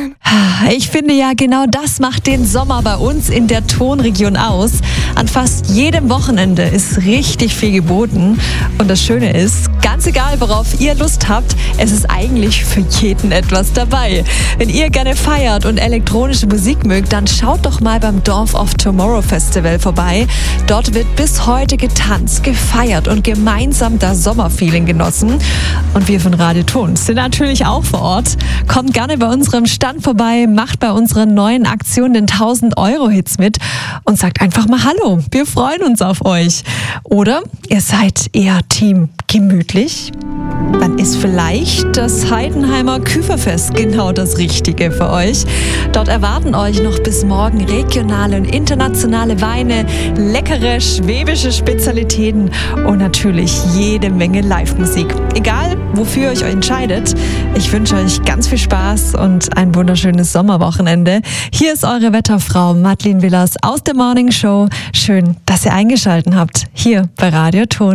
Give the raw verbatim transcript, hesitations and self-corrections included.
Ton. Ich finde ja, genau das macht den Sommer bei uns in der Tonregion aus. An fast jedem Wochenende ist richtig viel geboten. Und das Schöne ist, ganz egal, worauf ihr Lust habt, es ist eigentlich für jeden etwas dabei. Wenn ihr gerne feiert und elektronische Musik mögt, dann schaut doch mal beim Dorf of Tomorrow Festival vorbei. Dort wird bis heute getanzt, gefeiert und gemeinsam das Sommerfeeling genossen. Und wir von Radio Ton sind natürlich auch vor Ort. Kommt gerne bei unserem Stand vorbei, macht bei unserer neuen Aktion den tausend Euro Hits mit und sagt einfach mal Hallo. Wir freuen uns auf euch. Oder ihr seid eher Team gemütlich? Dann ist vielleicht das Heidenheimer Küferfest genau das Richtige für euch. Dort erwarten euch noch bis morgen regionale und internationale Weine, leckere schwäbische Spezialitäten und natürlich jede Menge Live-Musik. Egal, wofür ihr euch entscheidet, ich wünsche euch ganz viel Spaß und ein wunderschönes Sommerwochenende. Hier ist eure Wetterfrau Madeleine Willers aus der Morning Show. Schön, dass ihr eingeschaltet habt, hier bei Radio Ton.